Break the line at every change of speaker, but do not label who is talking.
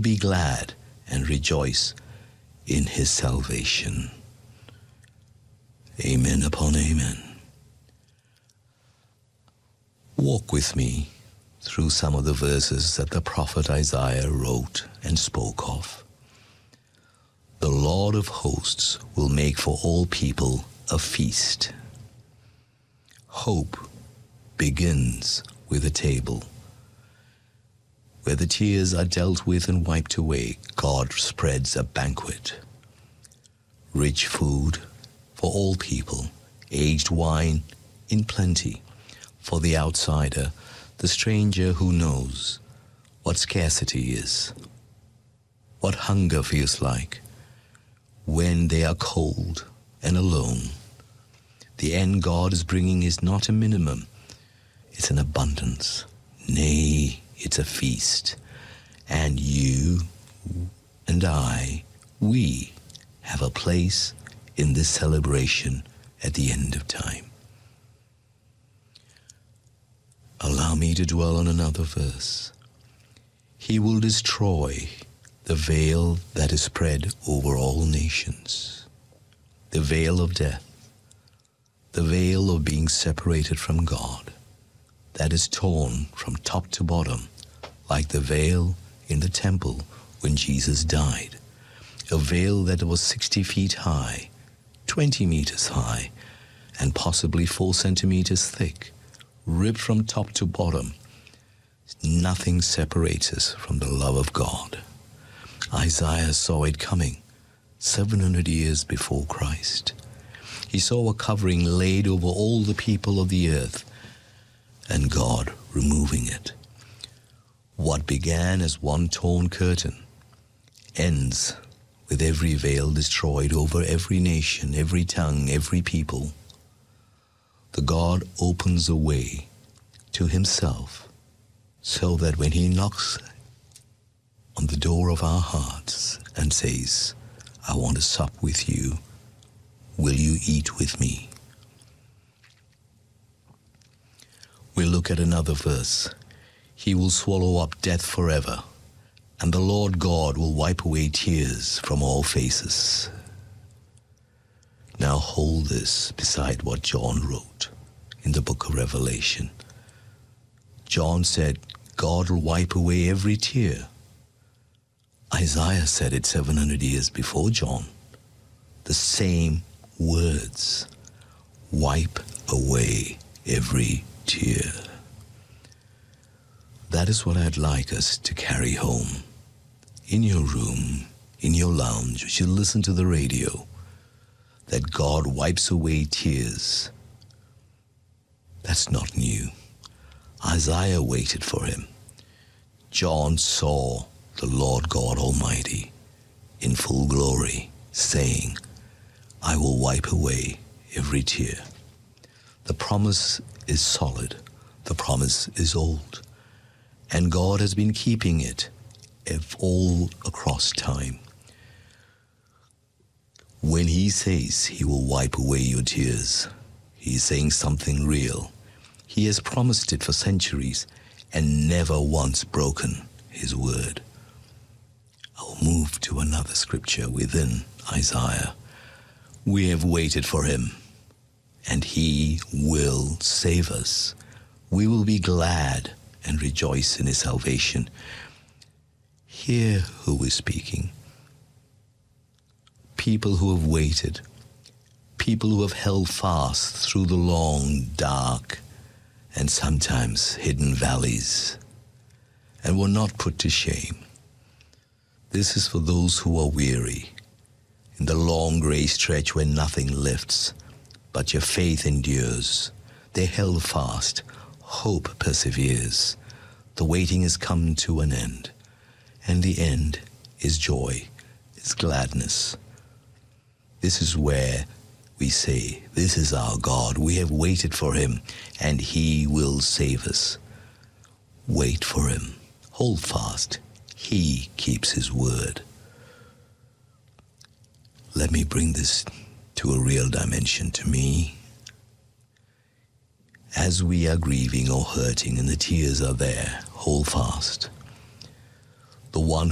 be glad and rejoice in his salvation. Amen upon amen. Walk with me through some of the verses that the prophet Isaiah wrote and spoke of. The Lord of hosts will make for all people a feast. Hope begins with a table. Where the tears are dealt with and wiped away, God spreads a banquet. Rich food for all people, aged wine in plenty for the outsider, the stranger who knows what scarcity is, what hunger feels like when they are cold and alone. The end God is bringing is not a minimum, it's an abundance. Nay, it's a feast. And you and I, we have a place in this celebration at the end of time. Allow me to dwell on another verse. He will destroy the veil that is spread over all nations, the veil of death, the veil of being separated from God, that is torn from top to bottom, like the veil in the temple when Jesus died, a veil that was 60 feet high, 20 meters high, and possibly 4 centimeters thick, ripped from top to bottom. Nothing separates us from the love of God. Isaiah saw it coming 700 years before Christ. He saw a covering laid over all the people of the earth, and God removing it. What began as one torn curtain ends with every veil destroyed over every nation, every tongue, every people. The God opens a way to himself so that when he knocks on the door of our hearts and says, I want to sup with you, will you eat with me? We'll look at another verse. He will swallow up death forever, and the Lord God will wipe away tears from all faces. Now hold this beside what John wrote in the book of Revelation. John said, God will wipe away every tear. Isaiah said it 700 years before John. The same words. Wipe away every tear. That is what I'd like us to carry home. In your room, in your lounge, as you listen to the radio, that God wipes away tears. That's not new. Isaiah waited for him. John saw the Lord God Almighty in full glory, saying, I will wipe away every tear. The promise is solid. The promise is old. And God has been keeping it all across time. When he says he will wipe away your tears, he's saying something real. He has promised it for centuries and never once broken his word. I'll move to another scripture within Isaiah. We have waited for him, and he will save us. We will be glad and rejoice in his salvation. Hear who is speaking. People who have waited, people who have held fast through the long, dark, and sometimes hidden valleys, and were not put to shame. This is for those who are weary, in the long gray stretch where nothing lifts, but your faith endures. They held fast, hope perseveres. The waiting has come to an end, and the end is joy, is gladness. This is where we say, this is our God. We have waited for him, and he will save us. Wait for him. Hold fast. He keeps his word. Let me bring this to a real dimension to me. As we are grieving or hurting and the tears are there, hold fast. The one